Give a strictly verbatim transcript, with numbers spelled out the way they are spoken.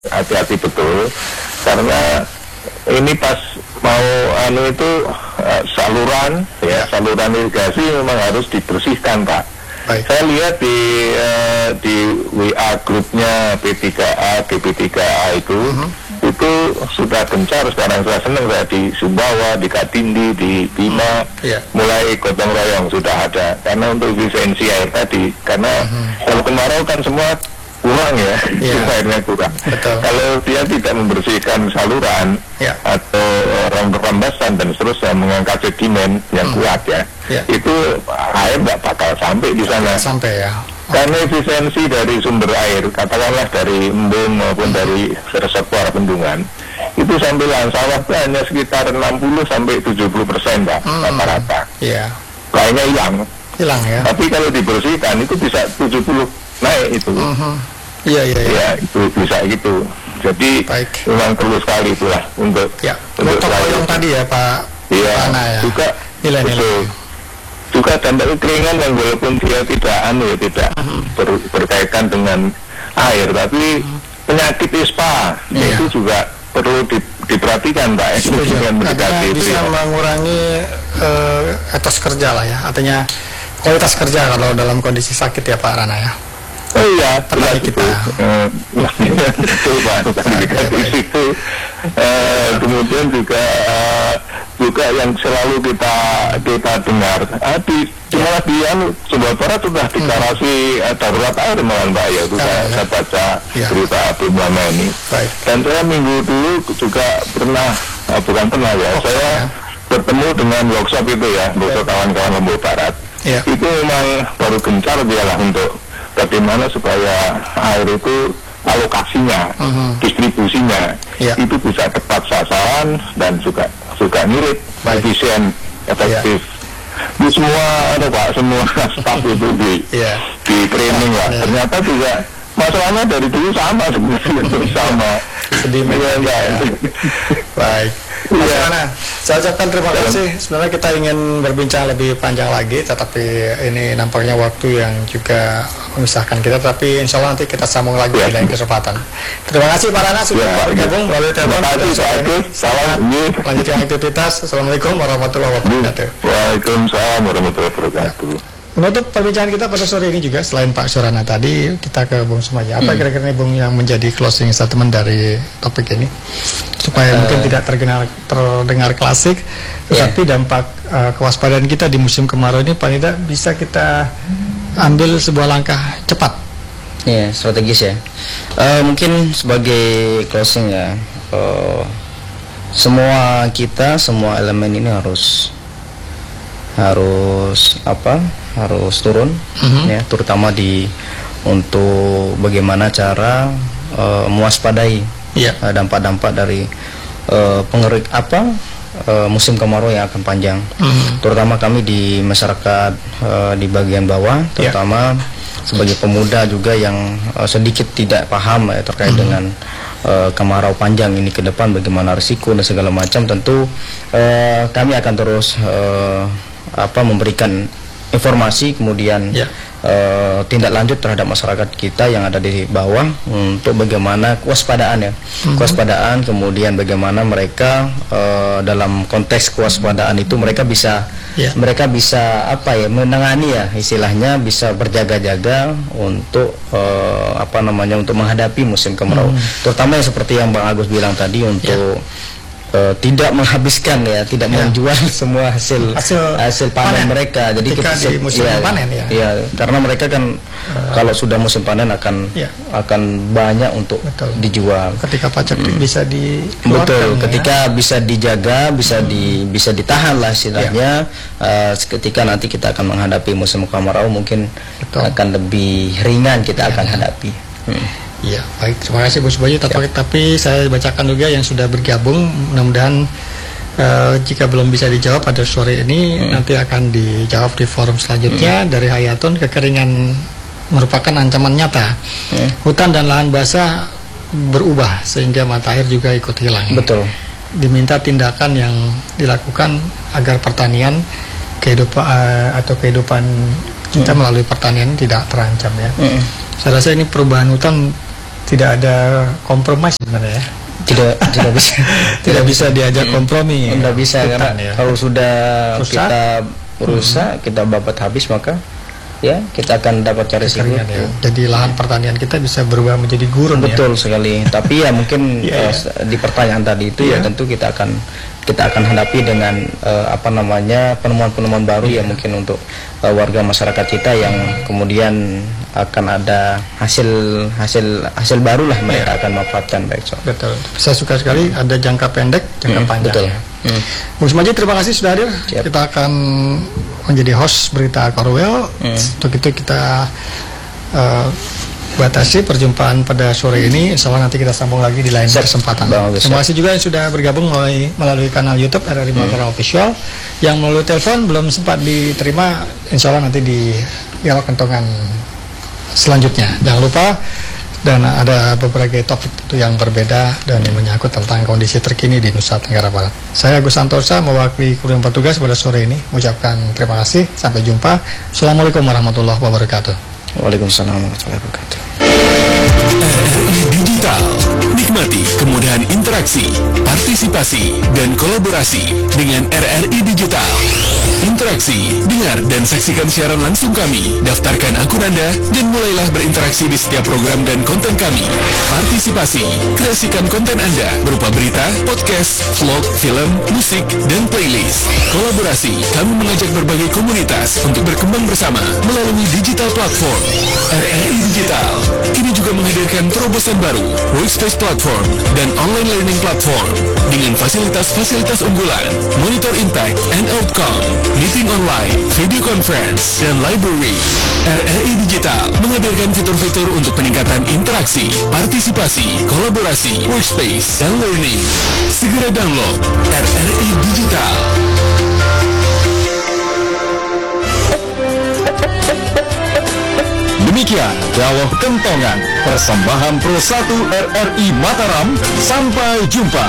hati-hati betul, karena ini pas mau anu itu uh, saluran ya, saluran irigasi memang harus dibersihkan, Pak. Baik. Saya lihat di uh, di W A grupnya P tiga A, G P tiga A itu, uh-huh. itu sudah gencar sekarang. Saya senang, saya di Sumbawa, di Katindi, di Bima, uh-huh. yeah. mulai gotong royong sudah ada. Karena untuk efisiensi air tadi, karena uh-huh. kalau kemarau kan semua kurang ya, yeah. airnya kurang. Betul. Kalau dia tidak membersihkan saluran yeah. atau rambasan dan seterusnya, mengangkat sedimen yang hmm. kuat ya, yeah. itu air nggak bakal sampai di sana. Sampai ya. Okay. Karena efisiensi dari sumber air, katakanlah dari embung maupun hmm. dari reservoir bendungan, itu sampai lahan sawah itu hanya sekitar enam puluh sampai tujuh puluh persen, Pak, hmm. rata-rata. Iya. Yeah. Lainnya hilang. Hilang ya. Tapi kalau dibersihkan itu bisa tujuh puluh naik itu. Uh-huh. Iya, iya, iya. Ya, itu bisa gitu. Jadi baik. Memang perlu sekali itulah untuk ya. Untuk gotong tadi ya, Pak. Iya. Ya. Juga nilai-nilai. Juga dampak kekeringan yang walaupun dia tidak anu ya, tidak uh-huh. ber, berkaitan dengan air, tapi uh-huh. penyakit ispa iya. itu juga perlu di, diperhatikan, Pak. Itu dengan mendekati itu bisa ya. Mengurangi uh, etos kerja lah ya, artinya kualitas kerja kalau dalam kondisi sakit ya, Pak Rana ya. Oh iya, jelas kita. Uh, betul, Pak. Itu uh, kemudian juga uh, juga yang selalu kita kita dengar. Uh, di cuma di anu Sumbawa Barat sudah deklarasi uh, darurat air malah, Pak ya. Itu saya, saya baca ya. Berita Bimlama ini. Baik. Dan saya minggu dulu juga pernah, uh, bukan pernah ya, oh, saya ya. bertemu dengan workshop itu ya, workshop kawan-kawan Lombok Barat. Ya. Itu memang baru gencar dia lah untuk bagaimana supaya air itu alokasinya, uh-huh. distribusinya yeah. itu bisa tepat sasaran dan juga juga mirip, efisien, efektif. Yeah. Ini semua ada, Pak, semua staf itu di yeah. di training lah. Yeah. Ternyata juga masalahnya dari dulu sama sebenarnya sama. Sedih ya, ya. Baik. Mas Rana, saya ucapkan terima kasih. Sebenarnya kita ingin berbincang lebih panjang lagi, tetapi ini nampaknya waktu yang juga memisahkan kita. Tapi insya Allah nanti kita sambung lagi ya. Di lain kesempatan. Terima kasih Pak Rana sudah ya, bergabung melalui telepon. Salam. Lanjutkan aktivitas. Assalamualaikum warahmatullahi wabarakatuh. Waalaikumsalam warahmatullahi wabarakatuh. Menutup perbincangan kita pada sore ini juga, selain Pak Surana tadi, kita ke Bung Sumaja. Apa hmm. kira-kira nih Bung yang menjadi closing statement dari topik ini, supaya uh, mungkin tidak terdengar terdengar klasik, tetapi yeah. dampak uh, kewaspadaan kita di musim kemarau ini paling tidak bisa kita ambil sebuah langkah cepat. Ya, yeah, strategis ya. Uh, mungkin sebagai closing ya, uh, semua kita, semua elemen ini harus harus apa? harus turun, uh-huh. ya, terutama di untuk bagaimana cara uh, mewaspadai yeah. uh, dampak-dampak dari uh, pengerik apa uh, musim kemarau yang akan panjang, uh-huh. terutama kami di masyarakat uh, di bagian bawah, terutama yeah. sebagai pemuda juga yang uh, sedikit tidak paham ya, terkait uh-huh. dengan uh, kemarau panjang ini ke depan, bagaimana risiko dan segala macam. Tentu uh, kami akan terus uh, apa memberikan informasi, kemudian ya. uh, tindak lanjut terhadap masyarakat kita yang ada di bawah untuk bagaimana kewaspadaan ya, mm-hmm. kewaspadaan, kemudian bagaimana mereka uh, dalam konteks kewaspadaan itu mereka bisa ya. mereka bisa apa ya menangani ya istilahnya, bisa berjaga-jaga untuk uh, apa namanya untuk menghadapi musim kemarau, mm. terutama yang seperti yang Bang Agus bilang tadi untuk ya. Uh, tidak menghabiskan ya, tidak ya. menjual semua hasil hasil, hasil panen, panen mereka. Jadi ketika di musim ya, panen ya. Ya, karena mereka kan uh, kalau sudah musim panen akan ya. akan banyak untuk betul. dijual. Ketika pajak hmm. bisa di betul, ya. ketika bisa dijaga, bisa hmm. di bisa ditahan lah istilahnya. Ya. Uh, ketika nanti kita akan menghadapi musim kemarau mungkin betul. akan lebih ringan kita ya. akan hadapi. Hmm. Ya, baik. Terima kasih Bu Subaji. Tapi, ya. tapi saya bacakan juga yang sudah bergabung. Mudah-mudahan uh, jika belum bisa dijawab pada sore ini, hmm. nanti akan dijawab di forum selanjutnya. Hmm. Dari Hayatun, kekeringan merupakan ancaman nyata. Hmm. Hutan dan lahan basah berubah sehingga mata air juga ikut hilang. Betul. Diminta tindakan yang dilakukan agar pertanian kehidupan uh, atau kehidupan kita hmm. melalui pertanian tidak terancam ya. Hmm. Saya rasa ini perubahan hutan tidak ada kompromi sebenarnya ya. Tidak tidak bisa tidak bisa diajak kompromi. Tidak bisa karena ya. Kalau sudah rusak, kita rusak, hmm. kita babat habis maka ya kita akan dapat cari ya. Jadi lahan pertanian kita bisa berubah menjadi gurun. Betul ya? sekali. Tapi ya mungkin yeah, uh, yeah. di pertanyaan tadi itu yeah. ya tentu kita akan kita akan hadapi dengan uh, apa namanya penemuan-penemuan baru yeah. ya mungkin untuk uh, warga masyarakat kita yang kemudian akan ada hasil hasil hasil baru lah mereka yeah. akan manfaatkan baik so. Betul. Saya suka sekali ada jangka pendek, jangka hmm, panjang. Betul. Hmm. Bu Sumaji, terima kasih sudah hadir. Yep. Kita akan menjadi host berita Korwil. Hmm. Untuk itu kita uh, batasi perjumpaan pada sore ini. Insya Allah nanti kita sambung lagi di lain Set. kesempatan. Bagus, terima kasih juga yang sudah bergabung melalui, melalui kanal YouTube R R I Mataram hmm. Official. Yang melalui telepon belum sempat diterima, insya Allah nanti di dialog kentongan selanjutnya. Jangan lupa. Dan ada beberapa topik yang berbeda dan yang menyangkut tentang kondisi terkini di Nusa Tenggara Barat. Saya Agus Santosa mewakili kru yang petugas pada sore ini mengucapkan terima kasih. Sampai jumpa. Assalamualaikum warahmatullahi wabarakatuh. Waalaikumsalam warahmatullahi wabarakatuh. R R I Digital, nikmati kemudahan interaksi, partisipasi, dan kolaborasi dengan R R I Digital. Interaksi, dengar dan saksikan siaran langsung kami, daftarkan akun Anda, dan mulailah berinteraksi di setiap program dan konten kami. Partisipasi, kreasikan konten Anda berupa berita, podcast, vlog, film, musik, dan playlist. Kolaborasi, kami mengajak berbagai komunitas untuk berkembang bersama melalui digital platform. R R I Digital kini juga menghadirkan terobosan baru, Workspace Platform dan Online Learning Platform dengan fasilitas-fasilitas unggulan, monitor impact and outcome, meeting online, video conference, dan library. R R I Digital menghadirkan fitur-fitur untuk peningkatan interaksi, partisipasi, kolaborasi, workspace, dan learning. Segera download R R I Digital. Demikian Dialog Kentongan, persembahan Pro satu R R I Mataram. Sampai jumpa.